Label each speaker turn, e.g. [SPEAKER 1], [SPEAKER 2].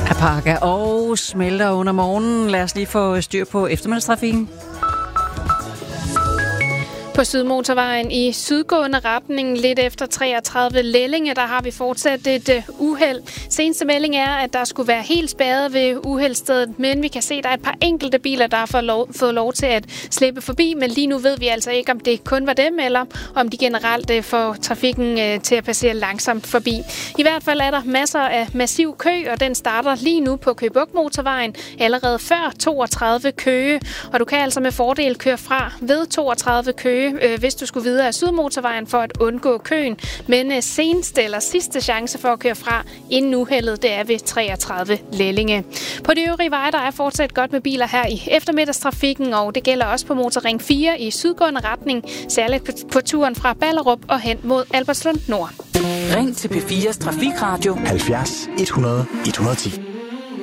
[SPEAKER 1] Apaga og smelter under morgenen. Lad os lige få styr på eftermiddagstrafikken.
[SPEAKER 2] På Sydmotorvejen i sydgående retning, lidt efter 33 Lellinge, der har vi fortsat et uheld. Seneste melding er, at der skulle være helt spærret ved uheldstedet, men vi kan se, at der er et par enkelte biler, der har fået lov til at slippe forbi, men lige nu ved vi altså ikke, om det kun var dem, eller om de generelt får trafikken til at passere langsomt forbi. I hvert fald er der masser af massiv kø, og den starter lige nu på Køge Bugt Motorvejen, allerede før 32 Køge, og du kan altså med fordel køre fra ved 32 Køge, hvis du skulle videre af Sydmotorvejen for at undgå køen. Men seneste eller sidste chance for at køre fra inden uheldet, det er ved 33 Lellinge. På de øvrige veje, der er fortsat godt med biler her i eftermiddagstrafikken, og det gælder også på Motorring 4 i sydgående retning, særligt på turen fra Ballerup og hen mod Albertslund Nord.
[SPEAKER 3] Ring til P4's Trafikradio
[SPEAKER 4] 70 100 110.